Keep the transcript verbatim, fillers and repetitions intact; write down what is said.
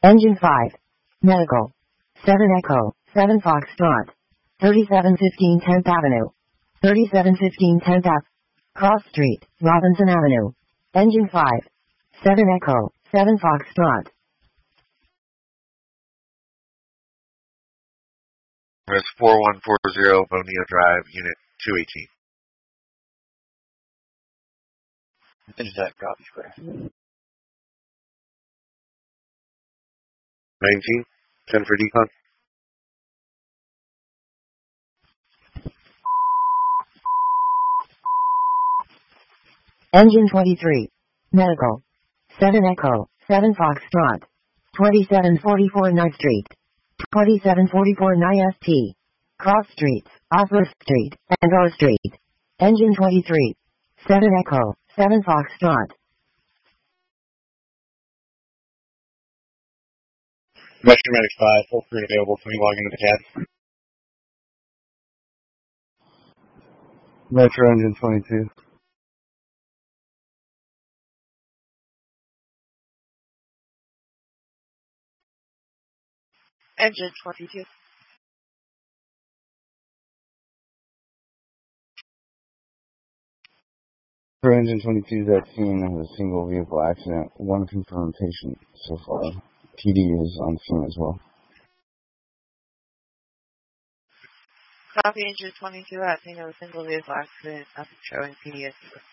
Engine five. Medical. seven Echo, seven Foxtrot. thirty-seven fifteen tenth Avenue. thirty-seven fifteen tenth Ave. Cross Street, Robinson Avenue. Engine five. seven Echo, seven Foxtrot. Risk four one four zero, Bonilla Drive, Unit two eighteen. Intercept, copy square. nineteen, ten for decon. Engine twenty-three. Medical. seven Echo, seven Foxtrot. twenty-seven forty-four Ninth Street. twenty-seven forty-four N I S T. Cross Streets, Osler Street, and O Street. Engine twenty-three. seven Echo, seven Foxtrot. Metro Medics five, full three available. Can we log into the cab? Metro Engine twenty-two. Engine twenty-two. For Engine twenty-two is at scene of a single vehicle accident. One confirmed patient so far. P D is on scene as well. Copy Engine twenty-two at scene of a single vehicle accident. Nothing showing P D S.